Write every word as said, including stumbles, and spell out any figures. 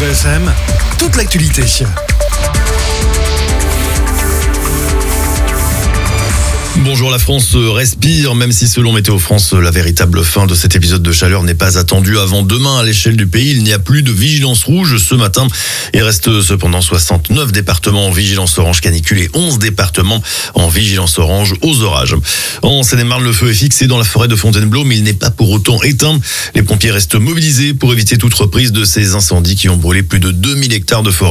Vivre F M, toute l'actualité. Bonjour, la France respire, même si selon Météo France, la véritable fin de cet épisode de chaleur n'est pas attendue avant demain à l'échelle du pays. Il n'y a plus de vigilance rouge ce matin. Il reste cependant soixante-neuf départements en vigilance orange canicule et onze départements en vigilance orange aux orages. En Seine-et-Marne, le feu est fixé dans la forêt de Fontainebleau, mais il n'est pas pour autant éteint. Les pompiers restent mobilisés pour éviter toute reprise de ces incendies qui ont brûlé plus de deux mille hectares de forêt.